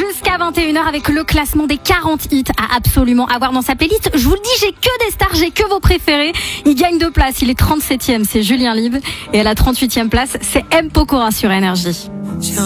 jusqu'à 21h avec le classement des 40 hits à absolument avoir dans sa playlist. Je vous le dis, j'ai que des stars, j'ai que vos préférés. Il gagne 2 places, il est 37e, c'est Julien Lieb. Et à la 38e place, c'est M. Pokora sur Énergie.